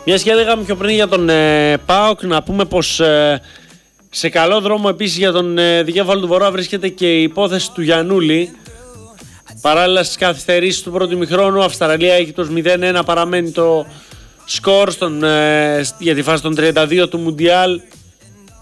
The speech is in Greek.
Μιας και έλεγαμε πιο πριν για τον ΠΑΟΚ, να πούμε πως σε καλό δρόμο επίσης για τον δικέφαλο του Βορρά βρίσκεται και η υπόθεση του Γιαννούλη. Παράλληλα στις καθυστερήσεις του πρώτου ημιχρόνου, Αυστραλία έχει το 0-1, παραμένει το σκορ για τη φάση των 32 του Μουντιάλ.